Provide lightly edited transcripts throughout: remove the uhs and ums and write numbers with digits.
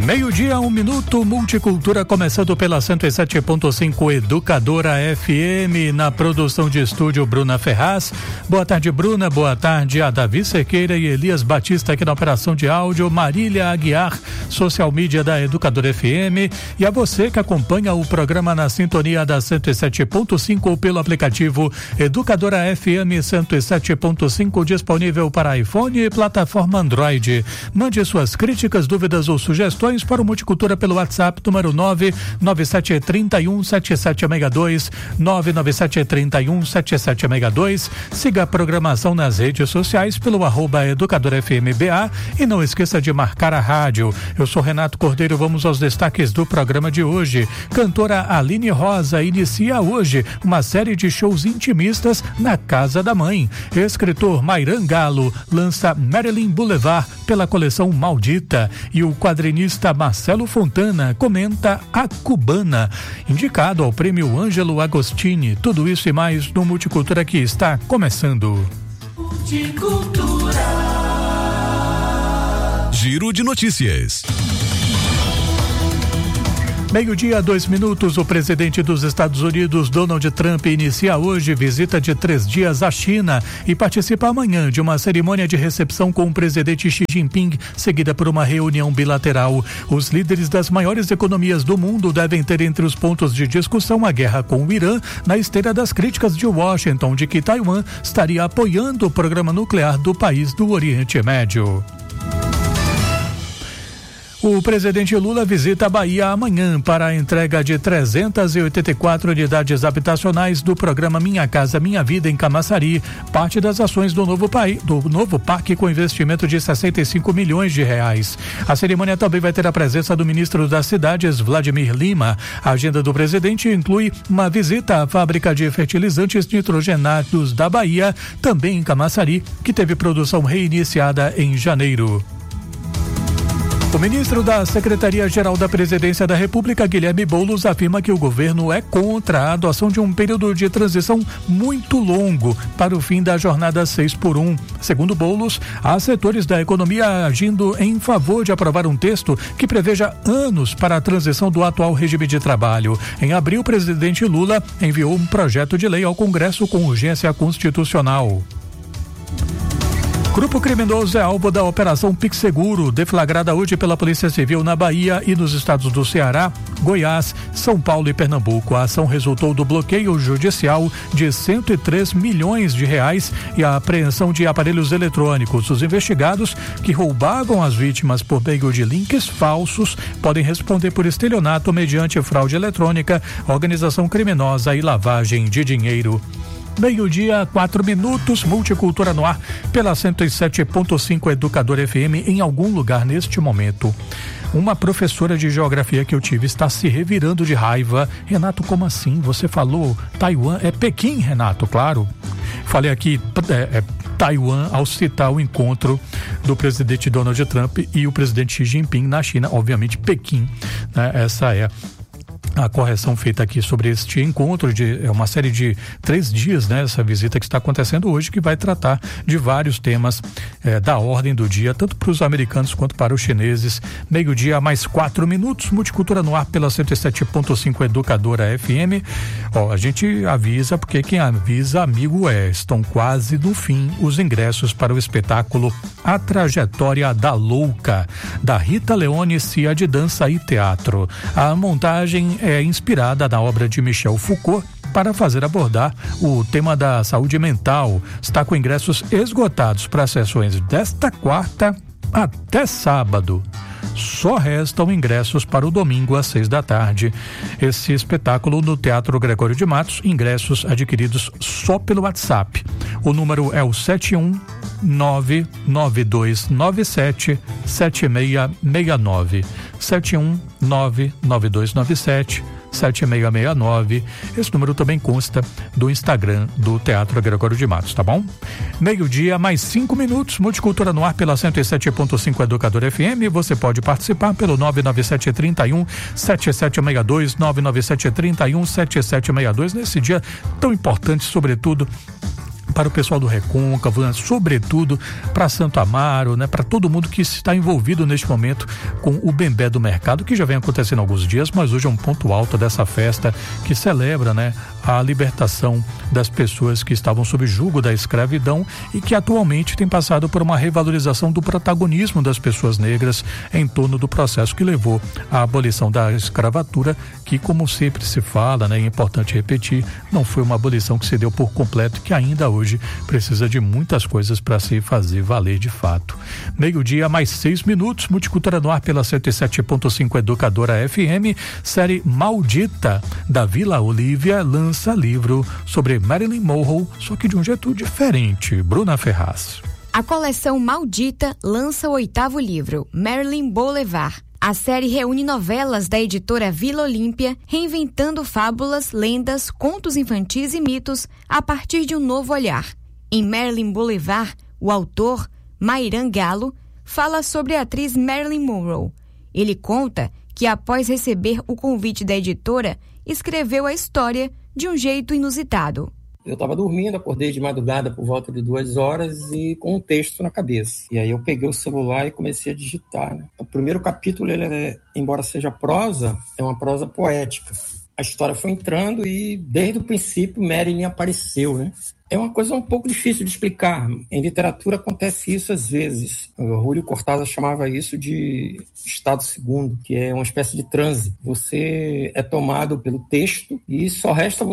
Meio-dia, 1 minuto, Multicultura começando pela 107.5 Educadora FM, na produção de estúdio Bruna Ferraz. Boa tarde, Bruna, boa tarde a Davi Cerqueira e Elias Batista aqui na operação de áudio, Marília Aguiar, social media da Educadora FM, e a você que acompanha o programa na sintonia da 107.5 ou pelo aplicativo Educadora FM 107.5, disponível para iPhone e plataforma Android. Mande suas críticas, dúvidas ou sugestões para o Multicultura pelo WhatsApp, número 997317762, 997317762. Siga a programação nas redes sociais pelo @EducadorFMBA e não esqueça de marcar a rádio. Eu sou Renato Cordeiro, vamos aos destaques do programa de hoje. Cantora Aline Rosa inicia hoje uma série de shows intimistas na Casa da Mãe. Escritor Mairan Galo lança Marilyn Boulevard pela coleção Maldita, e o quadrinista Marcelo Fontana comenta A Cubana, indicado ao prêmio Ângelo Agostini. Tudo isso e mais no Multicultura que está começando. Multicultura. Giro de notícias. Meio-dia, 2 minutos, o presidente dos Estados Unidos, Donald Trump, inicia hoje visita de 3 dias à China e participa amanhã de uma cerimônia de recepção com o presidente Xi Jinping, seguida por uma reunião bilateral. Os líderes das maiores economias do mundo devem ter entre os pontos de discussão a guerra com o Irã, na esteira das críticas de Washington de que Taiwan estaria apoiando o programa nuclear do país do Oriente Médio. O presidente Lula visita a Bahia amanhã para a entrega de 384 unidades habitacionais do programa Minha Casa Minha Vida em Camaçari, parte das ações do novo parque com investimento de 65 milhões de reais. A cerimônia também vai ter a presença do ministro das Cidades, Vladimir Lima. A agenda do presidente inclui uma visita à fábrica de fertilizantes nitrogenados da Bahia, também em Camaçari, que teve produção reiniciada em janeiro. O ministro da Secretaria-Geral da Presidência da República, Guilherme Boulos, afirma que o governo é contra a adoção de um período de transição muito longo para o fim da jornada 6x1. Segundo Boulos, há setores da economia agindo em favor de aprovar um texto que preveja anos para a transição do atual regime de trabalho. Em abril, o presidente Lula enviou um projeto de lei ao Congresso com urgência constitucional. Grupo criminoso é alvo da Operação PicSeguro, deflagrada hoje pela Polícia Civil na Bahia e nos estados do Ceará, Goiás, São Paulo e Pernambuco. A ação resultou do bloqueio judicial de 103 milhões de reais e a apreensão de aparelhos eletrônicos. Os investigados, que roubavam as vítimas por meio de links falsos, podem responder por estelionato mediante fraude eletrônica, organização criminosa e lavagem de dinheiro. Meio-dia, 4 minutos, Multicultura no ar pela 107.5 Educadora FM. Em algum lugar neste momento, uma professora de geografia que eu tive está se revirando de raiva. Renato, como assim? Você falou Taiwan, é Pequim, Renato, claro. Falei aqui Taiwan ao citar o encontro do presidente Donald Trump e o presidente Xi Jinping na China, obviamente Pequim, né? Essa é a correção feita aqui sobre este encontro de uma série de 3 dias, né? Essa visita que está acontecendo hoje, que vai tratar de vários temas da ordem do dia, tanto para os americanos quanto para os chineses. Meio-dia, mais 4 minutos, Multicultura no ar pela 107.5 Educadora FM. A gente avisa, porque quem avisa, amigo é. Estão quase no fim os ingressos para o espetáculo A Trajetória da Louca, da Rita Leone, Cia de Dança e Teatro. A montagem é inspirada na obra de Michel Foucault para fazer abordar o tema da saúde mental. Está com ingressos esgotados para as sessões desta quarta até sábado. Só restam ingressos para o domingo às 6 da tarde. Esse espetáculo no Teatro Gregório de Matos, ingressos adquiridos só pelo WhatsApp. O número é o 71992977669. 71992977669. Esse número também consta do Instagram do Teatro Gregório de Matos, tá bom? Meio-dia, mais 5 minutos, Multicultura no ar pela 107.5 Educadora FM. Você pode participar pelo 99731-7762, 99731-7762, nesse dia tão importante, sobretudo para o pessoal do Recôncavo, né? Sobretudo para Santo Amaro, né? Para todo mundo que está envolvido neste momento com o Bembé do Mercado, que já vem acontecendo há alguns dias, mas hoje é um ponto alto dessa festa que celebra, né, a libertação das pessoas que estavam sob jugo da escravidão e que atualmente tem passado por uma revalorização do protagonismo das pessoas negras em torno do processo que levou à abolição da escravatura, que, como sempre se fala, né, é importante repetir, não foi uma abolição que se deu por completo, que ainda hoje precisa de muitas coisas para se fazer valer de fato. 12:00 mais 6 minutos, Multicultura no ar pela 107.5 Educadora FM. Série Maldita da Vila Olívia lança livro sobre Marilyn Monroe, só que de um jeito diferente. Bruna Ferraz. A coleção Maldita lança o 8º livro, Marilyn Boulevard. A série reúne novelas da editora Vila Olímpia, reinventando fábulas, lendas, contos infantis e mitos a partir de um novo olhar. Em Marilyn Boulevard, o autor, Mayran Galo, fala sobre a atriz Marilyn Monroe. Ele conta que, após receber o convite da editora, escreveu a história de um jeito inusitado. Eu estava dormindo, acordei de madrugada por volta de 2 horas e com um texto na cabeça. E aí eu peguei o celular e comecei a digitar, né? O primeiro capítulo, ele embora seja prosa, é uma prosa poética. A história foi entrando e desde o princípio Marilyn apareceu, né? É uma coisa um pouco difícil de explicar. Em literatura acontece isso às vezes. O Júlio Cortázar chamava isso de estado segundo, que é uma espécie de transe. Você é tomado pelo texto e só resta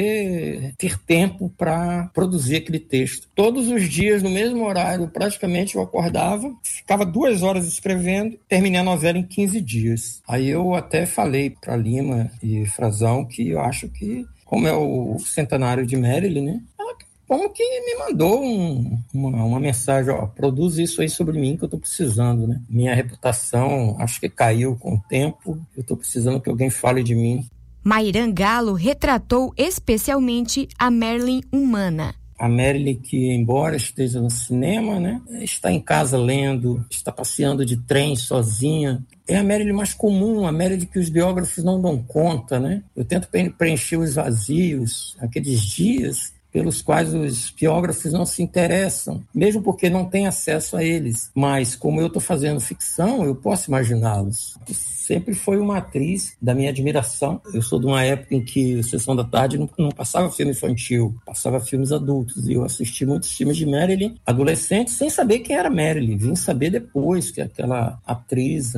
você ter tempo para produzir aquele texto. Todos os dias, no mesmo horário, praticamente eu acordava, ficava 2 horas escrevendo, terminei a novela em 15 dias. Aí eu até falei para Lima e Frazão que eu acho que, como é o centenário de Marilyn, né? Como que me mandou uma mensagem, ó, produz isso aí sobre mim que eu tô precisando, né? Minha reputação acho que caiu com o tempo, eu tô precisando que alguém fale de mim. Mayran Galo retratou especialmente a Marilyn humana. A Marilyn que, embora esteja no cinema, né, está em casa lendo, está passeando de trem sozinha. É a Marilyn mais comum, a Marilyn que os biógrafos não dão conta, né? Eu tento preencher os vazios, aqueles dias pelos quais os biógrafos não se interessam, mesmo porque não têm acesso a eles. Mas, como eu estou fazendo ficção, eu posso imaginá-los. Sempre foi uma atriz da minha admiração. Eu sou de uma época em que a Sessão da Tarde não passava filme infantil, passava filmes adultos. E eu assisti muitos filmes de Marilyn, adolescente, sem saber quem era Marilyn. Vim saber depois que aquela atriz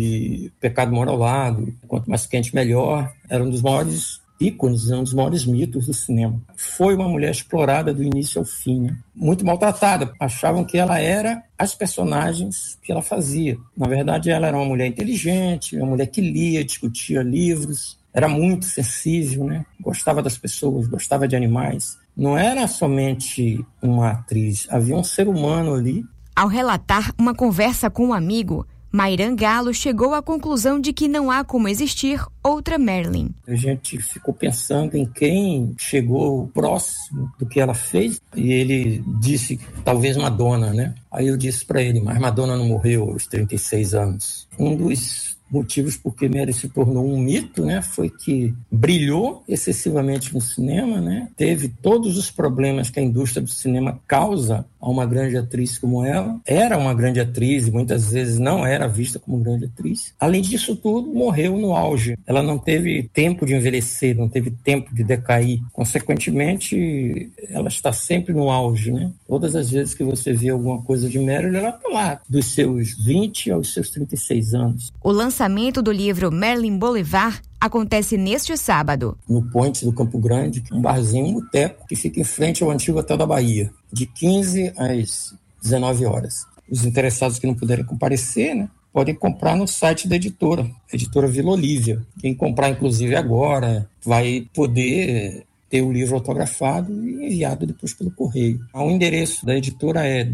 de Pecado Mora ao Lado, Quanto Mais Quente Melhor, era um dos maiores ícones, um dos maiores mitos do cinema. Foi uma mulher explorada do início ao fim, né? Muito maltratada. Achavam que ela era as personagens que ela fazia. Na verdade, ela era uma mulher inteligente, uma mulher que lia, discutia livros, era muito sensível, né? Gostava das pessoas, gostava de animais. Não era somente uma atriz, havia um ser humano ali. Ao relatar uma conversa com um amigo, Mayran Galo chegou à conclusão de que não há como existir outra Marilyn. A gente ficou pensando em quem chegou próximo do que ela fez e ele disse talvez Madonna, né? Aí eu disse para ele, mas Madonna não morreu aos 36 anos. Um dos motivos porque Marilyn se tornou um mito, né, foi que brilhou excessivamente no cinema, né, teve todos os problemas que a indústria do cinema causa a uma grande atriz como ela, era uma grande atriz e muitas vezes não era vista como grande atriz. Além disso tudo, morreu no auge. Ela não teve tempo de envelhecer, não teve tempo de decair. Consequentemente, ela está sempre no auge, né? Todas as vezes que você vê alguma coisa de Marilyn, ela está lá, dos seus 20 aos seus 36 anos. O lançamento do livro Marilyn Boulevard acontece neste sábado. No Point do Campo Grande, um barzinho, um boteco, que fica em frente ao antigo Hotel da Bahia, de 15 às 19 horas. Os interessados que não puderem comparecer, né, podem comprar no site da editora, a editora Vila Olívia. Quem comprar, inclusive, agora, vai poder ter o livro autografado e enviado depois pelo correio. O endereço da editora é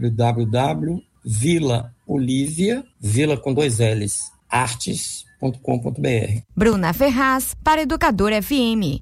www.vilaolivia, Vila com 2 L's, artes.com.br. Bruna Ferraz, para Educadora FM.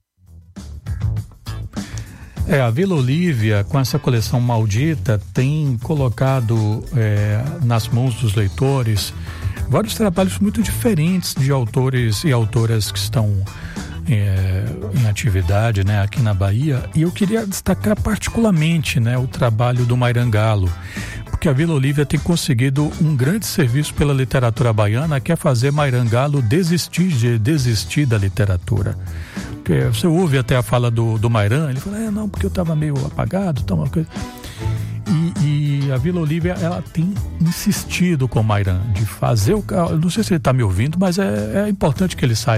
A Vila Olívia, com essa coleção Maldita, tem colocado nas mãos dos leitores vários trabalhos muito diferentes de autores e autoras que estão em atividade, né, aqui na Bahia, e eu queria destacar particularmente, né, o trabalho do Mayran Galo, porque a Vila Olívia tem conseguido um grande serviço pela literatura baiana, que é fazer Mayran Galo desistir da literatura. Porque você ouve até a fala do Mayran, ele fala, não, porque eu estava meio apagado, uma coisa. E a Vila Olívia, ela tem insistido com o Mayran de fazer não sei se ele está me ouvindo, mas é importante que ele saiba.